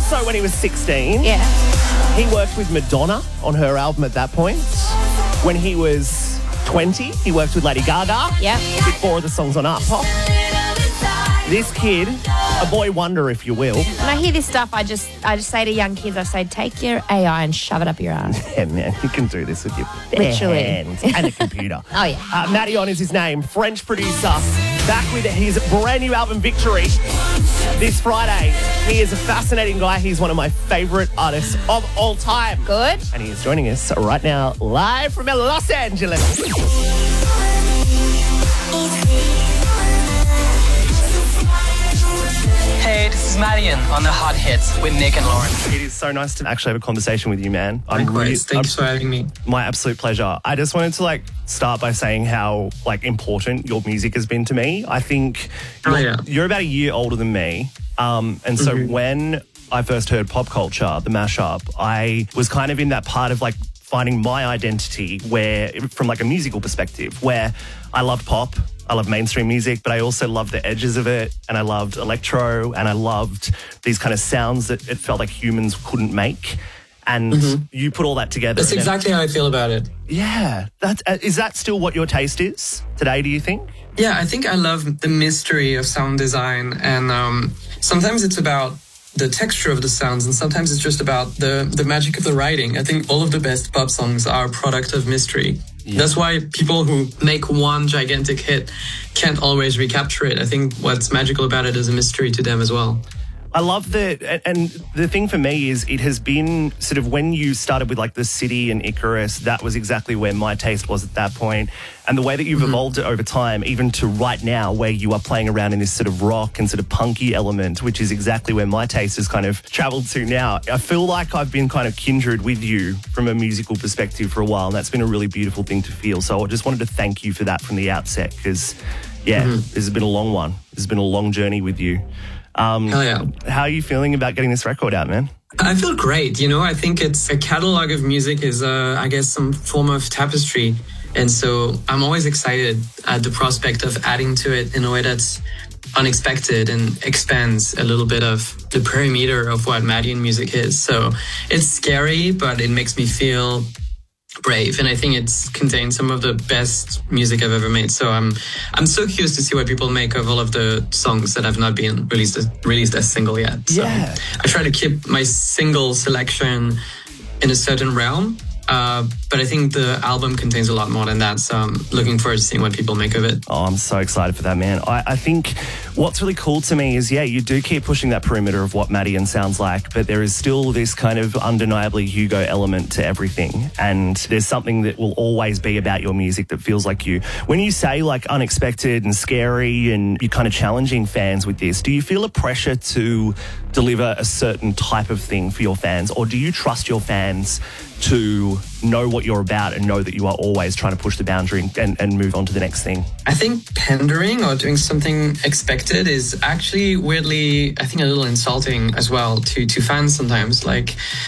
Also, when he was 16, he worked with Madonna on her album at that point. When he was 20, he worked with Lady Gaga. Yep. Did 4 of the songs on Art Pop. This kid, a boy wonder, if you will. When I hear this stuff, I just say to young kids, I say, take your AI and shove it up your ass. Yeah, man, you can do this with your Literally. hands and a computer. Oh, yeah. Matty On is his name, French producer, back with his brand new album, Victory, this Friday. He is a fascinating guy. He's one of my favourite artists of all time. Good. And he is joining us right now, live from Los Angeles. Hey, this is Marion on the Hot Hits with Nick and Lauren. It is so nice to actually have a conversation with you, man. Likewise. Thanks for having me. My absolute pleasure. I just wanted to start by saying how important your music has been to me. I think you're about a year older than me. And so when I first heard Pop Culture, the mashup, I was kind of in that part of finding my identity where, from a musical perspective, where I loved pop, I loved mainstream music, but I also loved the edges of it, and I loved electro, and I loved these kind of sounds that it felt like humans couldn't make. And you put all that together. That's exactly how I feel about it. Yeah. Is that still what your taste is today, do you think? Yeah, I think I love the mystery of sound design. And sometimes it's about the texture of the sounds, and sometimes it's just about the magic of the writing. I think all of the best pop songs are a product of mystery. Yeah. That's why people who make one gigantic hit can't always recapture it. I think what's magical about it is a mystery to them as well. I love that. And the thing for me is it has been sort of when you started with The City and Icarus, that was exactly where my taste was at that point. And the way that you've evolved it over time, even to right now, where you are playing around in this sort of rock and sort of punky element, which is exactly where my taste has kind of traveled to now. I feel like I've been kind of kindred with you from a musical perspective for a while, and that's been a really beautiful thing to feel. So I just wanted to thank you for that from the outset, because, this has been a long one. This has been a long journey with you. Hell yeah. How are you feeling about getting this record out, man? I feel great. I think it's a catalog of music is, I guess, some form of tapestry. And so I'm always excited at the prospect of adding to it in a way that's unexpected and expands a little bit of the perimeter of what Madian music is. So it's scary, but it makes me feel brave, and I think it contains some of the best music I've ever made. So I'm so curious to see what people make of all of the songs that have not been released as single yet. So I try to keep my single selection in a certain realm, but I think the album contains a lot more than that. So I'm looking forward to seeing what people make of it. Oh, I'm so excited for that, man. I think what's really cool to me is, you do keep pushing that perimeter of what Madian sounds like, but there is still this kind of undeniably Hugo element to everything. And there's something that will always be about your music that feels like you. When you say unexpected and scary and you're kind of challenging fans with this, do you feel a pressure to deliver a certain type of thing for your fans, or do you trust your fans to know what you're about and know that you are always trying to push the boundary and move on to the next thing? I think pandering or doing something expected is actually weirdly, I think, a little insulting as well to fans sometimes. I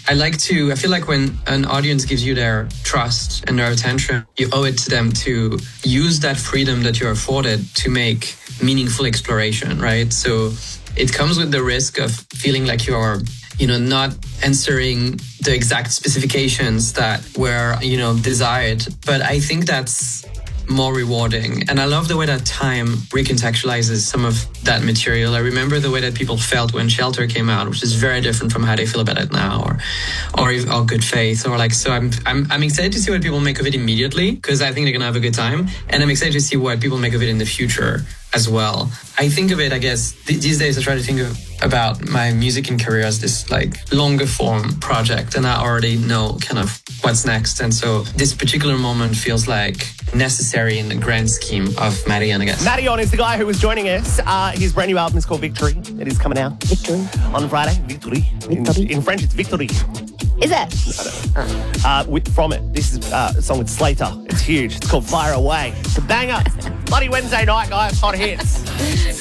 feel like when an audience gives you their trust and their attention, you owe it to them to use that freedom that you're afforded to make meaningful exploration, right? So it comes with the risk of feeling like you're not answering the exact specifications that were, desired. But I think that's more rewarding. And I love the way that time recontextualizes some of that material. I remember the way that people felt when Shelter came out, which is very different from how they feel about it now, or Good Faith, so I'm excited to see what people make of it immediately, because I think they're gonna have a good time, and I'm excited to see what people make of it in the future as well. I think of it, I guess, these days I try to think about my music and career as this longer form project, and I already know kind of what's next. And so this particular moment feels necessary in the grand scheme of Madian, I guess. Matty On is the guy who was joining us. His brand new album is called Victory. It is coming out. Victory. On Friday. Victory. In French, it's Victory. Is it? From it. This is a song with Slater. It's huge. It's called Fire Away. It's a banger. Bloody Wednesday night, guys. Hot hits.